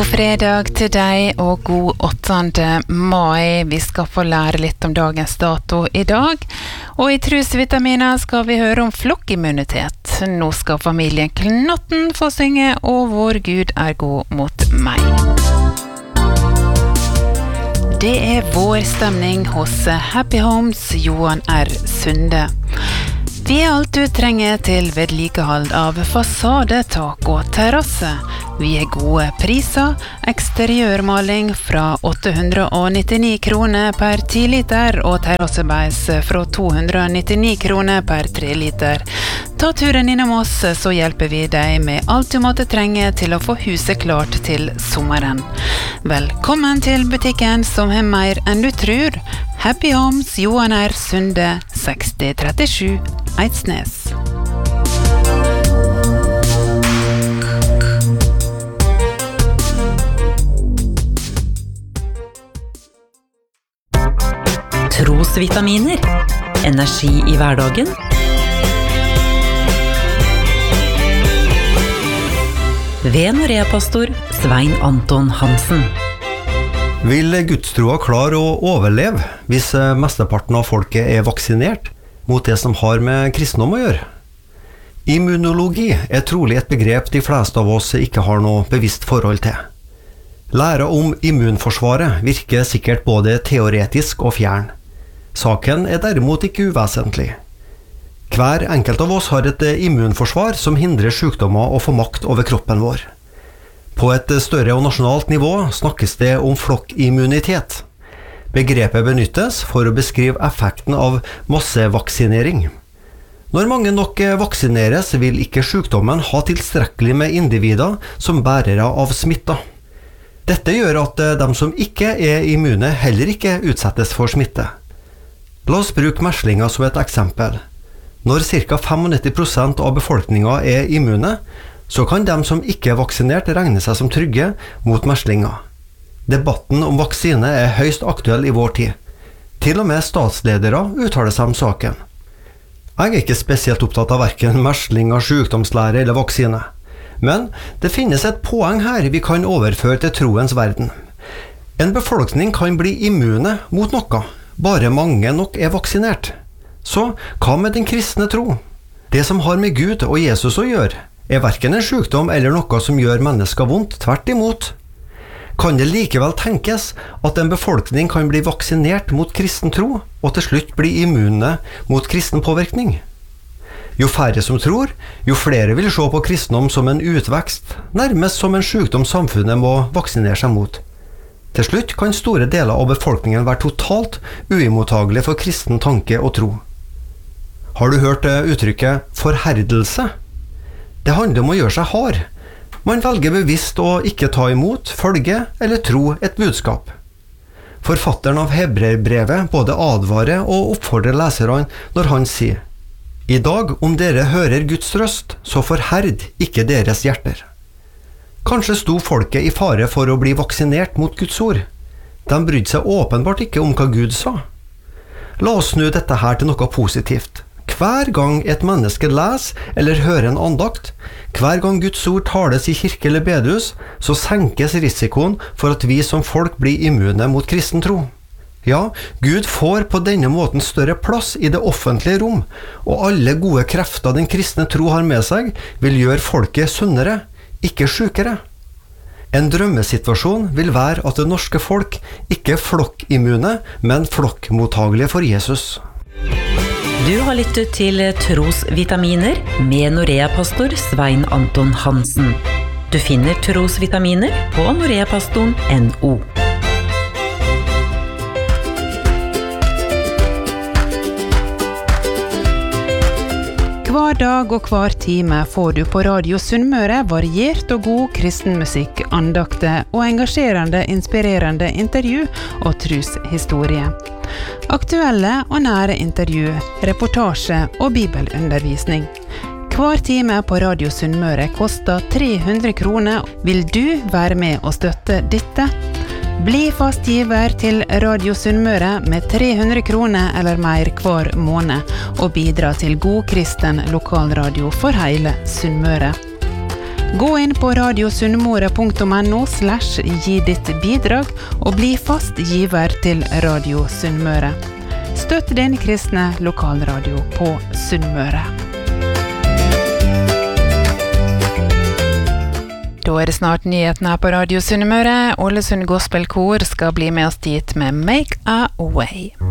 fredag til deg og god 8. mai. Vi skal få lære litt om dagens dato I dag. Og I Trosvitaminer skal vi høre om flokkimmunitet. Nå skal familien Knotten få synge «Og vår Gud er god mot meg». Det vår stemning hos Happy Homes Johan R. Sunde. Vi alt du trenger til vedlikehold av fasade, tak og terrasse. Vi gode priser, eksteriørmaling fra 899 kroner per 10 liter og terrassebeis fra 299 kroner per 3 liter. Ta turen innom oss, så hjelper vi deg med alt du måtte trenge til å få huset klart til sommeren. Velkommen til butikken som har mer enn du tror. Happy Homes Johan R. Sunde, 6037 Eidsnes. Trosvitaminer. Energi I hverdagen. Ved Norea-pastor Svein Anton Hansen. Vil gudstroa klare å overleve hvis mesteparten av folket vaksinert mot det som har med kristendom å gjøre? Immunologi trolig et begrep de fleste av oss ikke har noe bevisst forhold til. Læra om immunforsvaret virker sikkert både teoretisk og fjern. Saken derimot ikke uvesentlig. Hver enkelt av oss har et immunforsvar som hindrer sykdommer å få makt over kroppen vår. På et større og nasjonalt nivå snakkes det om flokkimmunitet. Begrepet benyttes for å beskrive effekten av massevaksinering. Når mange nok vaksineres, vil ikke sykdommen ha tilstrekkelig med individer som bærere av smitta. Dette gjør at de som ikke immune heller ikke utsettes for smitte. La oss bruke meslinger som et eksempel. Når ca. 95% av befolkningen immune, så kan de som ikke vaksinert regne seg som trygge mot meslinger. Debatten om vaksine høyst aktuell I vår tid. Til og med statsledere uttaler seg om saken. Jeg ikke spesielt opptatt av hverken meslinger, sykdomslære eller vaksine. Men det finnes et poeng her vi kan overføre til troens verden. En befolkning kan bli immune mot noe, bare mange nok vaksinert. Så hva med den kristne tro? Det som har med Gud og Jesus å gjøre, hverken en sykdom eller noe som gjør mennesker vondt, tvert imot. Kan det likevel tenkes at en befolkning kan bli vaksinert mot kristen tro, og til slutt bli immune mot kristen påvirkning? Jo færre som tror, jo flere vil se på kristendom som en utvekst, nærmest som en sykdom samfunnet må vaksinere seg mot. Til slutt kan store deler av befolkningen være totalt uimottagelig for kristen tanke og tro. Har du hørt uttrykket forherdelse? Det handler om å gjøre seg hard. Man velger bevisst å ikke ta imot, følge eller tro et budskap. Forfatteren av Hebreerbrevet både advarer og oppfordrer leserne når han sier: «I dag, om dere hører Guds røst, så forherd ikke deres hjerter.» Kanskje sto folket I fare for å bli vaksinert mot Guds ord. De brydde seg åpenbart ikke om hva Gud sa. La oss snu dette her til noe positivt. Hver gang et menneske leser eller hører en andakt, hver gang Guds ord tales I kirke eller bedehus, så senkes risikoen for at vi som folk blir immune mot kristen tro. Ja, Gud får på denne måten større plass I det offentlige rom, og alle gode krefter den kristne tro har med seg, vil gjøre folket sunnere, ikke sykere. En drømmesituasjon vil være at det norske folk ikke flokkimmune, men flokkmottagelige for Jesus. Du har lyttet til Trosvitaminer med Norea-pastor Svein Anton Hansen. Du finner Trosvitaminer på noreapastoren.no. Hver dag og hver time får du på Radio Sunnmøre variert og god kristen musikk, andakter og engasjerende, inspirerende intervju og troshistorie. Aktuelle og nære intervju, reportasje og bibelundervisning. Hver time på Radio Sunnmøre koster 300 kroner. Vil du være med og støtte dette? Bli fast giver til Radio Sunnmøre med 300 kroner eller mer hver måned og bidra til god kristen lokalradio for hele Sunnmøre. Gå inn på radiosunnmøre.no/gi ditt bidrag og bli fast giver til Radio Sunnmøre. Støtt din kristne lokalradio på Sunnmøre. Da det snart nyhetene på Radio Sunnmøre. Ålesund Gospelkor skal bli med oss dit med Make a Way.